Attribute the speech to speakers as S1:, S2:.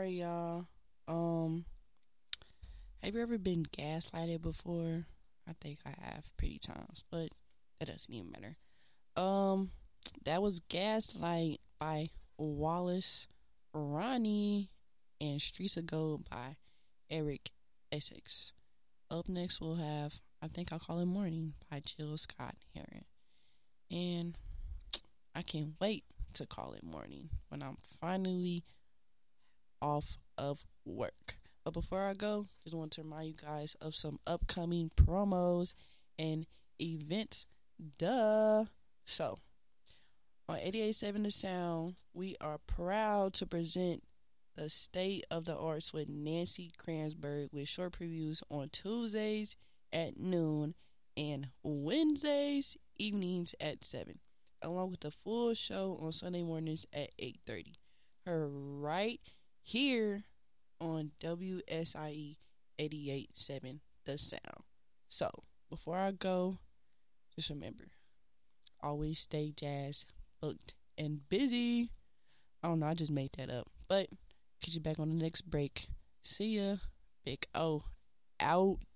S1: Alright, y'all. Um, have you ever been gaslighted before? I think I have pretty times, but that doesn't even matter. Um, that was Gaslight by Wallace Ronnie and Streets of Gold by Eric Essex. Up next, we'll have I Think I'll Call It Morning by Jill Scott Heron. And I can't wait to call it morning when I'm finally off of work. But before I go, just want to remind you guys of some upcoming promos and events. Duh. So, on 88.7 The Sound, we are proud to present the State of the Arts with Nancy Kranzberg with short previews on Tuesdays at noon and Wednesdays evenings at 7, along with the full show on Sunday mornings at 8:30. Her right here on WSIE 88.7 The Sound. So, before I go, just remember, always stay jazz, booked, and busy. I don't know, I just made that up. But, catch you back on the next break. See ya. Big O. Out.